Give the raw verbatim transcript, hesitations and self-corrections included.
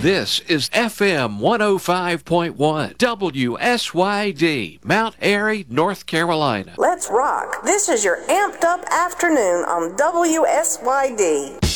This is F M one oh five point one, W S Y D, Mount Airy, North Carolina. Let's rock. This is your amped up afternoon on W S Y D.